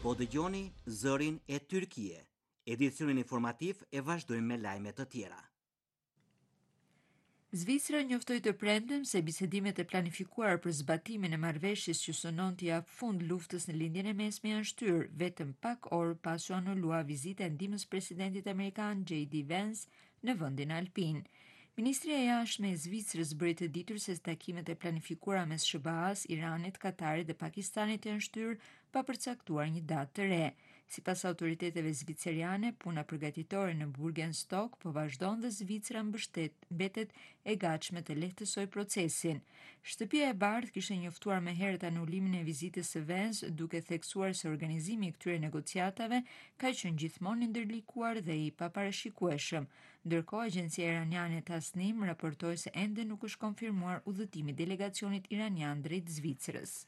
Po dëgjoni zërin e Tyrkie. Edicionin informativ e vazhdojmë me lajme të tjera. Zvicra njoftoi të premten se bisedimet e planifikuara për zbatimin e marrëveshjes që synon të jap fund luftës në lindjen e mesme janë shtyrë vetëm pak orë pas u anulua vizita e ndihmës presidentit amerikan J.D. Vance në vendin alpin. Ministria e Jashtme e Zvicrës bëri të ditur se takimet e planifikuara mes SBA-s, Iranit, Katarit dhe Pakistanit janë shtyrë pa përcaktuar një datë të re. Sipas autoriteteve zviceriane, puna përgatitore në Burgenstock po vazhdon dhe Zvicra mbetet e gatshme të lehtësojë procesin. Shtëpia e Bardhë kishte njoftuar më herët anulimin e vizitës së Vance, duke theksuar se organizimi i këtyre negociatave ka qenë gjithmonë i ndërlikuar dhe i paparashikueshëm. Ndërkohë, agjencia iraniane Tasnim raportoi se ende nuk është konfirmuar udhëtimi i delegacionit iranian drejt Zvicrës.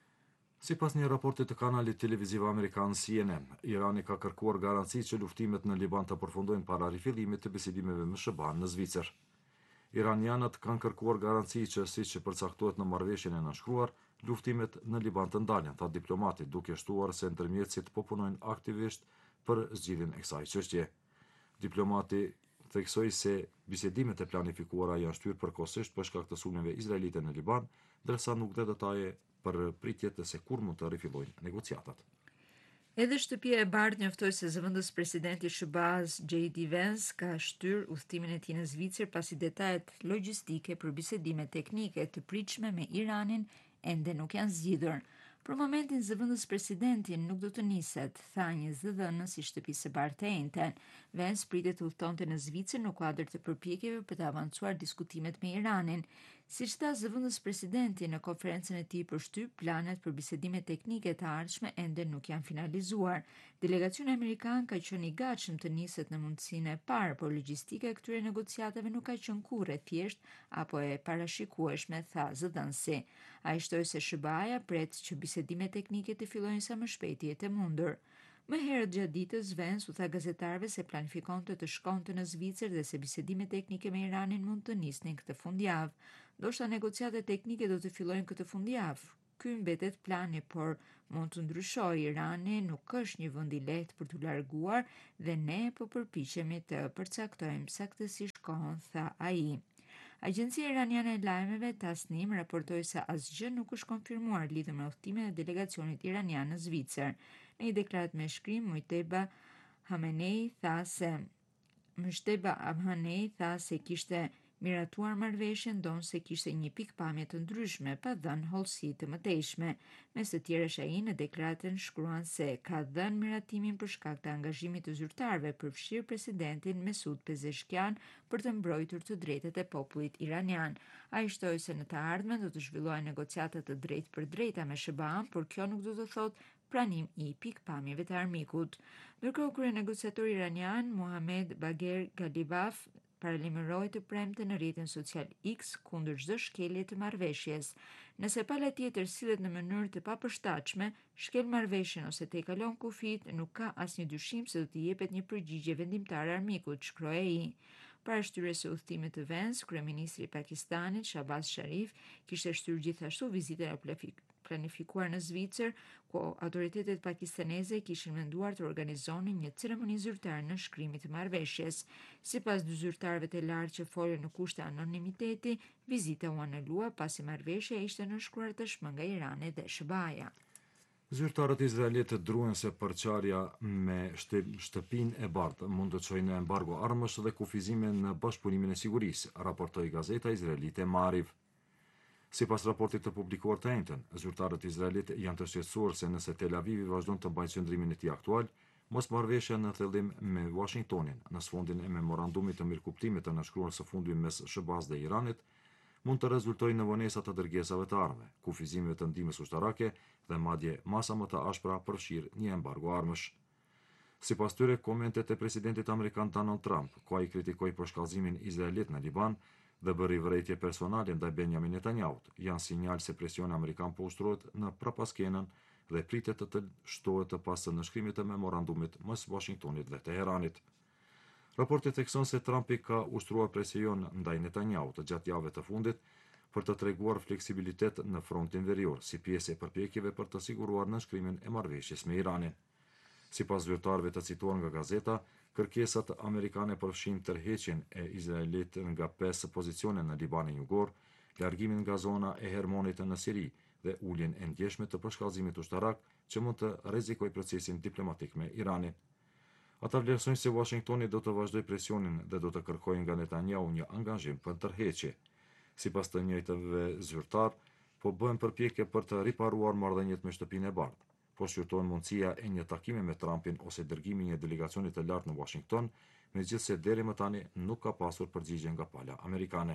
Sipas një raporti të kanalit televiziv amerikan CNN, Irani ka kërkuar garanci që luftimet në Liban të përfundojnë para rifillimit të bisedimeve me SBA në Zvicër. Iranianët kanë kërkuar garanci që, siç përcaktohet në marrëveshjen e nënshkruar, luftimet në Liban të ndalen, tha diplomati, duke shtuar se ndërmjetësit po punojnë aktivisht për zgjidhjen e kësaj çështje. Diplomati theksoi se bisedimet e planifikuara janë shtyrë përkohësisht për shkak të sulmeve izraelite në Liban, ndërsa nuk dhe detaje për pritjet se kur mund të rifillojnë negociatat. Edhe shtëpia e Bardhë njoftoi se zëvendës presidenti SBA-s J.D. Vance ka shtyr udhëtimin e tij në Zvicër pasi detajet logjistike për bisedime teknike të pritshme me Iranin ende nuk janë zgjidhur. Për momentin zëvendës presidentin nuk do të niset, tha një zëdhënës i shtëpisë së Bardhë të njëjtën. Vance pritet të udhëtonte në Zvicër në kuadër të përpjekjeve për të avancuar diskutimet me Iranin. Siç tha zëvendës presidenti në konferencën e tij për shtyp, planet për bisedime teknike të ardhshme ende nuk janë finalizuar. Delegacioni amerikan ka qenë i gatshëm të niset në mundësinë e parë, por logjistika e këtyre negociatave nuk ka qenë kurrë e thjeshtë apo e parashikueshme, tha zëdhënësi. Ai shtoi se SBA-ja pret që bisedime teknike të fillojnë sa më shpejt jetë e mundur. Më herët gjatë ditës, Vance u tha gazetarëve se planifikonte të shkonte në Zvicër dhe se bisedime teknike me Iranin mund të nisnin këtë fundjavë. Ndoshta negociatet teknike do të fillojnë këtë fundjavë. Ky mbetet plani, por mund të ndryshojë. Irani nuk është një vend i lehtë për t'u larguar dhe ne po përpiqemi të përcaktojmë saktësisht kohën, tha ai. Agjencia iraniane e lajmeve Tasnim raportoi se asgjë nuk është konfirmuar lidhur me udhëtimin e delegacionit iranian në Zvicër. Në një deklaratë me shkrim, Mujteba Hamnei tha se kishte miratuar marrëveshjen, ndonë se kishte një pikpamje të ndryshme pa dhënë hollësi të mëtejshme. Mes të tjerësh, ai në deklaratën shkruan se ka dhënë miratimin për shkak të angazhimit të zyrtarëve, përfshirë presidentin Mesud Pezeshkian për të mbrojtur të drejtat e popullit iranian. Ai shtoi se në të ardhmen do të zhvillohen negociata të drejtë për drejta me SBA-n, por kjo nuk do të thotë pranim i pikpamjeve të armikut. Ndërkohë, kryenegociatori iranian Mohamed Bagher Ghalibaf paralajmëroi të premte në rrjetin social X kundër çdo shkelje të marrëveshjes. Nëse pala tjetër sillet në mënyrë të papërshtatshme, shkel marrëveshjen ose te kalon kufit, nuk ka asnjë dyshim se do t'i jepet një përgjigje vendimtare armikut, shkroi ai. Para shtyrjes së udhëtimit të Vance, kryeministri i Pakistanit Shahbaz Sharif kishte shtyrë gjithashtu vizitën e planifikuar në Zvicër, ku autoritetet pakistaneze kishin menduar të organizonin një ceremoni zyrtare në shkrimit të marrëveshjes. Sipas dy zyrtarëve të lartë që folën në kushte anonimiteti, vizita u anulua pasi marrëveshja ishte nënshkruar tashmë nga Irani dhe SBA-ja. Zyrtarët izraelitë druhen se përçarja me shtëpinë e Bardhë mund të çojë në embargo armësh dhe kufizime në bashkëpunimin e sigurisë, raportoi gazeta izraelite Maariv. Sipas raportit të publikuar të njëjtën, zyrtarët izraelitë janë të shqetësuar se nëse Tel Avivi vazhdon të mbajë qëndrimin e tij aktual, mosmarrëveshja në thellim me Washingtonin në sfondin e memorandumit të mirëkuptimit të nënshkruar së fundmi mes SBA-s dhe Iranit mund të rezultojë në vonesa të dërgesave të armëve, kufizimeve të ndihmës ushtarake dhe madje masa më të ashpra përfshirë një embargo armësh. Sipas tyre, komentet e presidentit amerikan Donald Trump, ku ai kritikoi përshkallëzimin izraelit në Liban dhe bëri vërejtje personale ndaj Benjamin Netanyahut, janë sinjal se presioni amerikan po ushtrohet në prapaskenën dhe pritet të shtohet pas nënshkrimit të memorandumit mes Washingtonit dhe Teheranit. Raporti thekson se Trumpi ka ushtruar presion ndaj Netanyahut gjatë javëve të fundit për të treguar fleksibilitet në frontin verior, si pjesë e përpjekjeve për të siguruar nënshkrimin e marrëveshjes me Iranin. Sipas zyrtarëve të cituar nga gazeta, kërkesat amerikane përfshin tërheqjen e Izraelit nga 5 pozicione në Libanin Jugor, largimin nga zona e Hermonit në Siri dhe uljen e ndjeshme të përshkallëzimit ushtarak që mund të rrezikojë procesin diplomatik me Iranin. Ata vlerësojnë se Washingtoni do të vazhdojë presionin dhe do të kërkojë nga Netanyahu një angazhim për tërheqje. Sipas të njëjtëve zyrtar, po bëhen përpjekje për të riparuar marrëdhëniet me Shtëpinë e Bardhë. Po shqyrtohen mundësia e një takimi me Trumpin ose dërgimi një delegacioni të lartë në Washington, megjithse deri më tani nuk ka pasur përgjigje nga pala amerikane.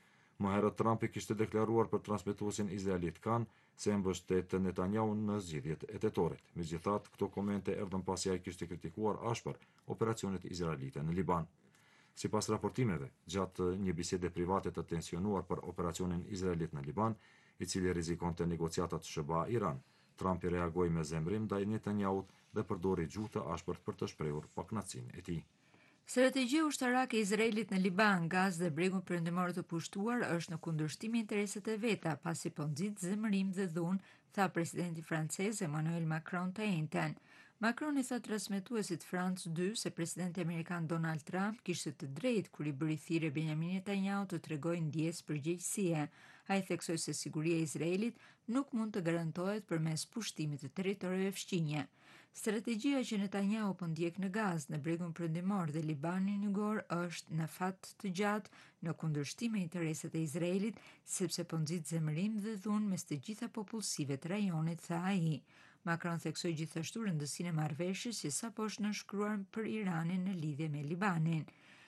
Më herët Trumpi kishte deklaruar për transmetuesin izraelit Kan se e mbështet Netanyahu në zgjedhjet e tetorit. Megjithatë, këto komente erdhën pasi ai kishte kritikuar ashpër operacionet izraelite në Liban. Sipas raportimeve, gjatë një bisede private të tensionuar për operacionin izraelit në Liban, i cili rrezikonte negociatat SHBA-Iran, Trumpi reagoi me zemrim ndaj Netanyahut dhe përdori gjuhë të ashpërt për të shprehur pakënaqësinë e tij. Strategjia ushtarake e Izraelit në Liban, Gazë dhe Bregun Perëndimor të pushtuar është në kundërshtim me interesat e veta, pasi po nxit zemërim dhe dhunë, tha presidenti francez Emmanuel Macron të njëjtën. Macron i tha transmetuesit France 2 se presidenti amerikan Donald Trump kishte të drejtë kur i bëri thirrje Benjamin Netanyahu të tregojë ndjesë përgjegjësie. Ai theksoi se siguria e Izraelit nuk mund të garantohet përmes pushtimit të territoreve fshqinje. Strategjia që Netanyahu po ndjek në Gazë, në Bregun Perëndimor dhe Libanin Jugor është në fat të gjatë në kundërshtim me interesat e Izraelit, sepse po nxit zemërim dhe dhunë mes të gjitha popullsive të rajonit, tha ai. Macron theksoi gjithashtu rëndësinë e marrëveshjes që sapo është nënshkruar për Iranin në lidhje me Libanin.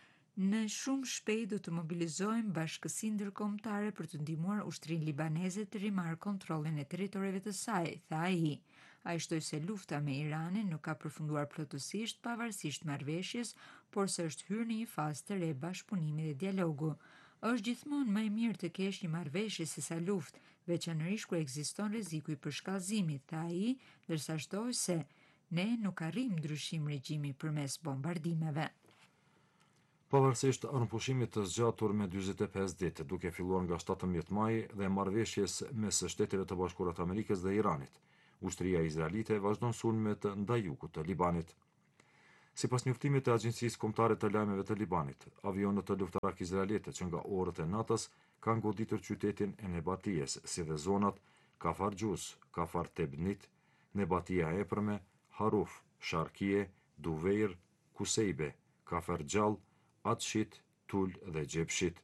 Në shumë shpejt do të mobilizohen bashkësinë ndërkombëtare për të ndihmuar ushtrinë libaneze të rimarrë kontrollin e territoreve të saj, tha ai. Ai shtoi se lufta me Iranin nuk ka përfunduar plotësisht pavarësisht marrëveshjes, por se është hyrë në një fazë të re bashkëpunimi dhe dialogu. Është gjithmonë më e mirë të kesh një marrëveshje sesa luftë, veçanërisht kur ekziston rreziku i përshkallëzimit, tha ai, ndërsa shtoi se ne nuk arrim ndryshim regjimi përmes bombardimeve. Pavarësisht armëpushimit të zgjatur me 45 ditë, duke filluar nga 17 maj dhe marrëveshjes mes Shteteve të Bashkuara të Amerikës dhe Iranit, ushtria izraelite vazhdon sulmet ndaj jugut të Libanit. Sipas njoftimit të Agjencisë Kombëtare të Lajmeve të Libanit, avionët të luftarak izraelite që nga orët e natës kanë goditur qytetin e Nebatijes, si dhe zonat Kafar Gjus, Kafar Tebnit, Nebatia Epërme, Haruf, Sharkie, Duveir, Kusejbe, Kafar Gjall, Atshit, Tul dhe Gjepshit.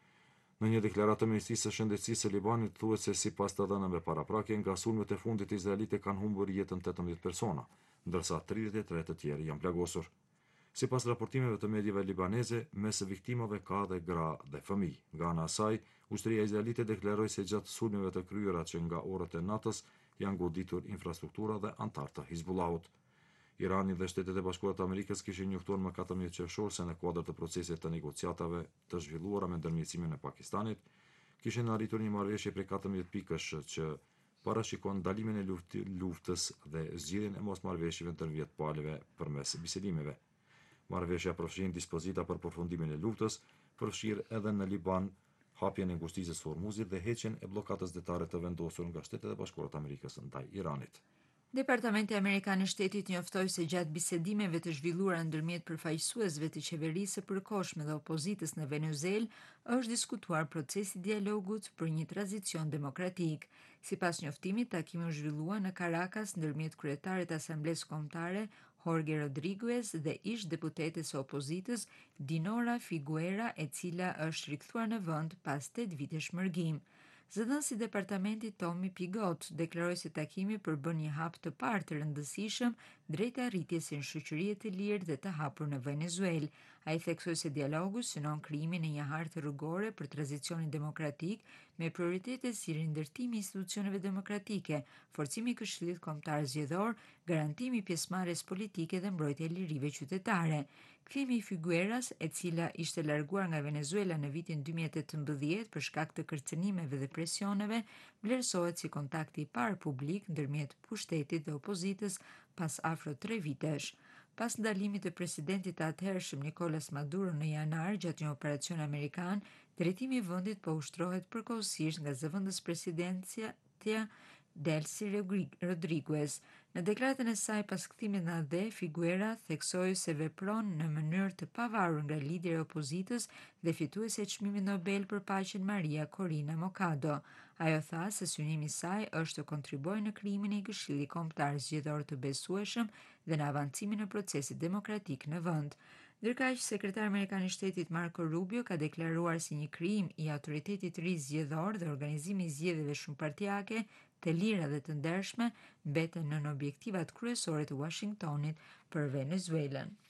Në një deklaratë të Ministrisë së Shëndetësisë së Libanit thuhet se sipas të dhënave paraprake, nga sulmet e fundit izraelite kanë humbur jetën 18 persona, ndërsa 33 të tjerë janë plagosur. Sipas raportimeve të mediave libaneze, mes viktimave ka dhe gra dhe fëmijë. Nga ana e saj, ushtria izraelite deklaroi se gjatë sulmeve të kryera që nga orët e natës janë goditur infrastruktura dhe antar të Hizbullahut. Irani dhe Shtetet e Bashkuara të Amerikës kishin njoftuar më 14 qershor se në kuadër të procesit të negociatave të zhvilluara me ndërmjetësimin e Pakistanit, kishin arritur një marrëveshje prej 14 pikësh që parashikon ndalimin e luftës dhe zgjidhjen e mosmarrëveshjeve ndërmjet palëve përmes bisedimeve. Marrëveshja përfshin dispozita për përfundimin e luftës, përfshirë edhe në Liban, hapjen e ngushtisë së Hormuzit dhe heqjen e bllokadës detare të vendosur nga Shtetet e Bashkuara të Amerikës ndaj Iranit. Departamenti Amerikan i Shtetit njoftoi se gjatë bisedimeve të zhvilluara ndërmjet përfaqësuesve të qeverisë së përkohshme dhe opozitës në Venezuelë, është diskutuar procesi i dialogut për një tranzicion demokratik. Sipas njoftimit, takimi u zhvillua në Caracas ndërmjet kryetarit të Asamblesë Kombëtare Jorge Rodriguez dhe ish deputetes së opozitës Dinora Figuera, e cila është rikthuar në vend pas 8 vitesh shmërgim. Zëdhënësi i departamentit Tommy Pigot deklaroi se takimi përbën një hap të parë të rëndësishëm drejt arritjes së një shoqërie të lirë dhe të hapur në Venezuelë. Ai theksoi se dialogu synon krijimin e një harte rrugore për tranzicionin demokratik me prioritete si rindërtimi i institucioneve demokratike, forcimi i Këshillit Kombëtar Zgjedhor, garantimi i pjesëmarrjes politike dhe mbrojtja e lirive qytetare. Kthimi i Figueras, e cila ishte larguar nga Venezuela në vitin 2018 për shkak të kërcënimeve dhe presioneve, vlerësohet si kontakti i parë publik ndërmjet pushtetit dhe opozitës pas afro 3 vitesh. Pas ndalimit të presidentit të atëhershëm Nicolas Maduro në janar gjatë një operacioni amerikan, drejtimi i vendit po ushtrohet përkohësisht nga zëvendës presidencia Delcy Rodriguez. Në deklaratën e saj pas kthimit në AD, Figuera theksoi se vepron në mënyrë të pavarur nga lideri i opozitës dhe fituesja e çmimit Nobel për paqen Maria Corina Machado. Ajo tha se synimi i saj është të kontribuojë në krijimin e një këshilli kombëtar zgjedhor të besueshëm dhe në avancimin e procesit demokratik në vend. Ndërkaq, sekretari amerikan i shtetit Marco Rubio ka deklaruar se një krijim i autoritetit të ri zgjedhor dhe organizimi i zgjedhjeve shumëpartiake të lira dhe të ndershme mbeten nën objektivat kryesore të Washingtonit për Venezuelën.